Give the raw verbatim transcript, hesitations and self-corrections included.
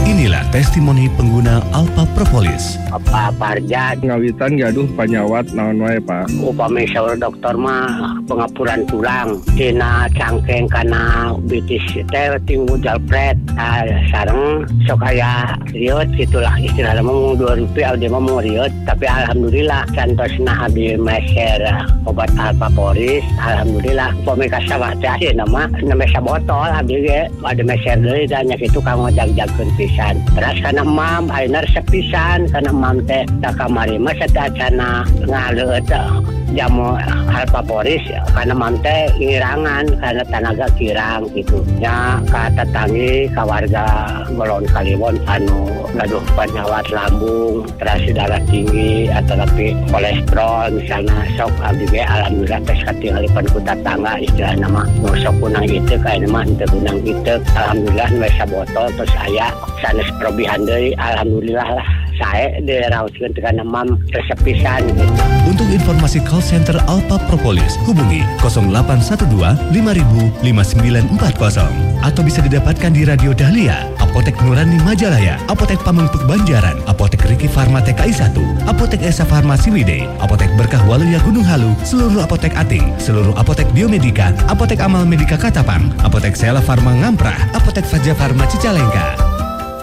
Inilah testimoni pengguna Alpha Propolis. Apa Parja ngawitan gaduh panyawat naon wae Pak. Upami saur dokter mah pengapuran tulang tina cangkeng kana bitis teh tinggu jalpret ah, sareng sok aya riot gitulah istilahna mah dua rupiah dia mah mau riot tapi alhamdulillah cantosna abdi meser obat Alpha Propolis alhamdulillah upami kasawat teh nama nama sabotol abdi ge ada meser deui dan nya kitu kang ngojag-jagkeun pisan. Terus kana mam ayeuna resep pisan kana mam teh da kamari mah satacana ngaleut jamu Alpha Propolis kana mam teh ngirangan kana tanaga kirang gitu. Nya ka tetanggi ka warga Golon Kaliwon anu gaduh penyakit lambung, terus darah tinggi atau tapi kolesterol misalnya sok abdi ge alhamdulillah tes katingalipun ku tetangga istilahna mah sok kunang itu kayak mah teu kunang itu alhamdulillah we sabotol terus aya sanes probihan deui alhamdulillah lah saya diraoskeun teh kana mam resep pisan gitu. Untuk informasi call center Alpha Propolis hubungi nol delapan satu dua lima nol nol lima sembilan empat nol atau bisa didapatkan di Radio Dahlia, Apotek Nurani Majalaya, Apotek Pamengpeuk Banjaran, Apotek Riki Farma T K I satu, Apotek Esa Farmasi Wide, Apotek Berkah Waluya Gunung Halu, seluruh apotek Ating, seluruh apotek Biomedika, Apotek Amal Medika Katapang, Apotek Sela Farma Ngamprah, Apotek Faja Farma Cicalengka.